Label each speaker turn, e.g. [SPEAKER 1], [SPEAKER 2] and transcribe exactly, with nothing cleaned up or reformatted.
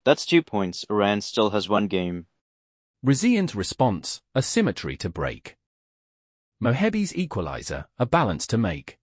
[SPEAKER 1] That's two points. Iran still has one game.
[SPEAKER 2] Razian's response, a symmetry to break. Mohebi's equalizer, a balance to make.